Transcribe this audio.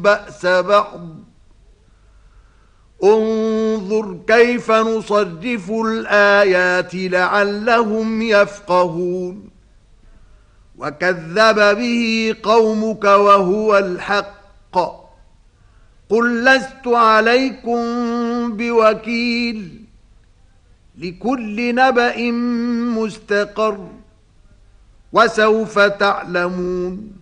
بأس بعض انظر كيف نصرف الآيات لعلهم يفقهون وكذب به قومك وهو الحق قل لست عليكم بوكيل لكل نبأ مستقر وسوف تعلمون